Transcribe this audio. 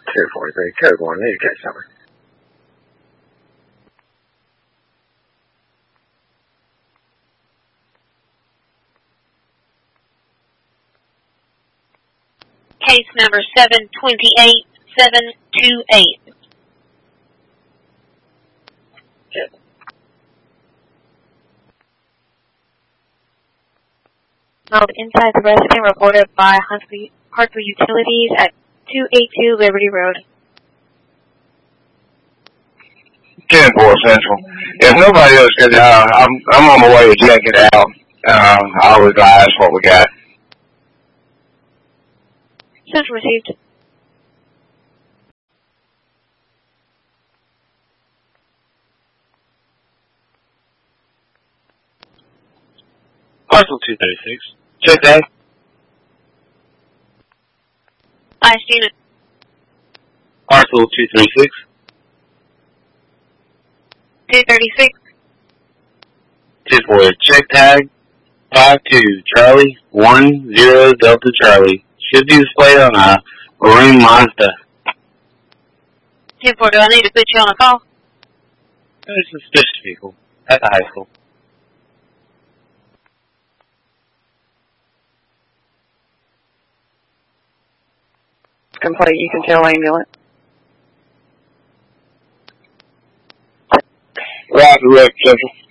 243, code 1, need to catch something. Case number 728728. Yes. Inside the resident reported by Hartford Utilities at 282 Liberty Road. 10-4 Central. If nobody else could, I'm on my way to check it out. I'll advise what we got. Central received. Parcel 236. Check that. Last unit. Parcel 236. 236. 2-4. Check tag 52 Charlie 10 Delta Charlie. Should be displayed on a maroon Mazda. 10-4, do I need to put you on a call? It's a suspicious vehicle at the high school. Complete, you can tell ambulance. Roger, Rick, Central.